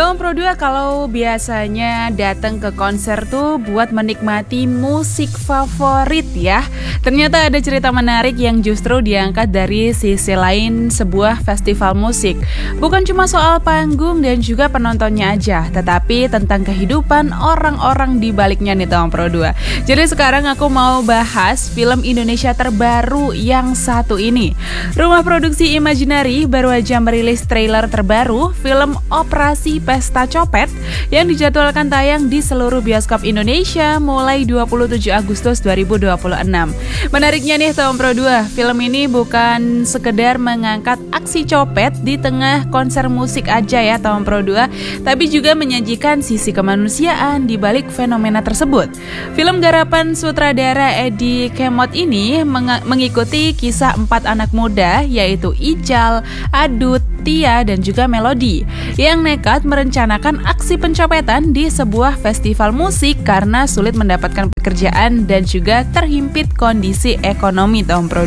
Tom Pro 2 kalau biasanya datang ke konser tuh buat menikmati musik favorit ya. Ternyata ada cerita menarik yang justru diangkat dari sisi lain sebuah festival musik. Bukan cuma soal panggung dan juga penontonnya aja, tetapi tentang kehidupan orang-orang di baliknya nih Tom Pro 2. Jadi sekarang aku mau bahas film Indonesia terbaru yang satu ini. Rumah Produksi Imaginary baru aja merilis trailer terbaru film Operasi Pesta Copet yang dijadwalkan tayang di seluruh bioskop Indonesia mulai 27 Agustus 2026. Menariknya nih Tom Pro 2, film ini bukan sekedar mengangkat aksi copet di tengah konser musik aja ya Tom Pro 2, tapi juga menyajikan sisi kemanusiaan di balik fenomena tersebut. Film garapan sutradara Edi Kemot ini mengikuti kisah 4 anak muda yaitu Ical, Adut, Tia, dan juga Melody yang nekat merencanakan aksi pencopetan di sebuah festival musik karena sulit mendapatkan pekerjaan dan juga terhimpit kondisi ekonomi Tom Pro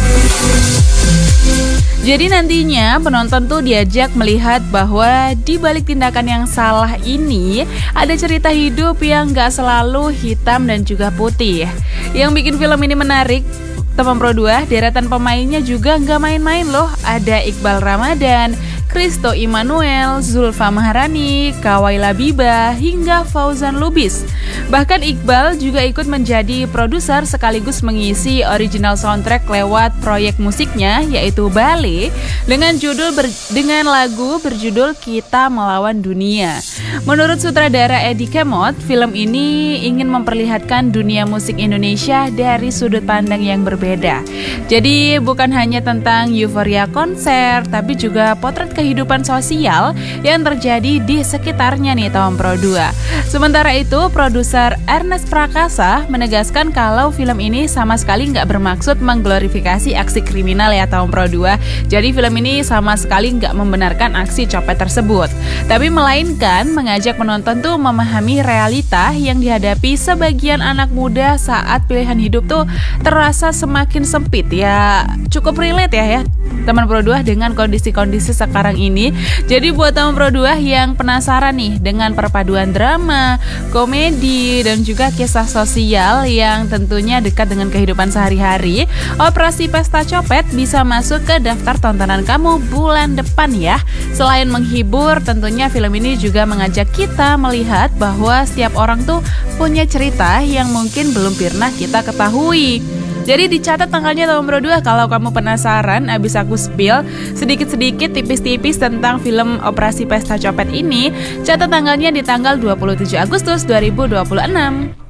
2. Jadi nantinya penonton tuh diajak melihat bahwa di balik tindakan yang salah ini ada cerita hidup yang gak selalu hitam dan juga putih. Yang bikin film ini menarik Tom Pro 2, deretan pemainnya juga nggak main-main loh. Ada Iqbal Ramadan, Christo Immanuel, Zulfa Maharani, Kawai Labiba, hingga Fauzan Lubis. Bahkan Iqbal juga ikut menjadi produser sekaligus mengisi original soundtrack lewat proyek musiknya yaitu Bale dengan lagu berjudul Kita Melawan Dunia. Menurut sutradara Edi Kemot, film ini ingin memperlihatkan dunia musik Indonesia dari sudut pandang yang berbeda. Jadi bukan hanya tentang euforia konser, tapi juga potret kehidupan sosial yang terjadi di sekitarnya nih Tom Pro 2. Sementara itu, produser Ernest Prakasa menegaskan kalau film ini sama sekali nggak bermaksud mengglorifikasi aksi kriminal ya Tom Pro 2. Jadi film ini sama sekali nggak membenarkan aksi copet tersebut, tapi melainkan mengajak penonton tuh memahami realita yang dihadapi sebagian anak muda saat pilihan hidup tuh terasa semakin sempit ya. Cukup relate ya teman Pro 2 dengan kondisi-kondisi sekarang ini. Jadi buat teman Pro 2 yang penasaran nih dengan perpaduan drama, komedi, dan juga kisah sosial yang tentunya dekat dengan kehidupan sehari-hari, Operasi Pesta Copet bisa masuk ke daftar tontonan kamu bulan depan ya. Selain menghibur, tentunya film ini juga mengajak kita melihat bahwa setiap orang tuh punya cerita yang mungkin belum pernah kita ketahui. Jadi dicatat tanggalnya Tom Pro 2 kalau kamu penasaran. Abis aku spill sedikit-sedikit tipis-tipis tentang film Operasi Pesta Copet ini. Catat tanggalnya di tanggal 27 Agustus 2026.